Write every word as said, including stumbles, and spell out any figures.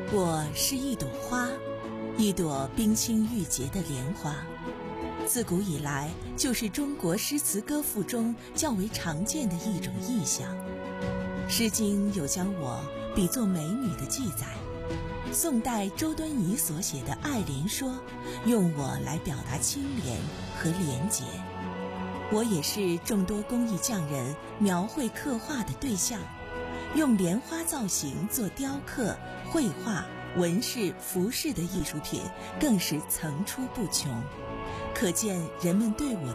我是一朵花，一朵冰清玉洁的莲花，自古以来就是中国诗词歌赋中较为常见的一种意象。诗经有将我比作美女的记载，宋代周敦颐所写的《爱莲说》用我来表达清廉和廉洁。我也是众多工艺匠人描绘刻画的对象，用莲花造型做雕刻、绘画、纹饰、服饰的艺术品更是层出不穷，可见人们对我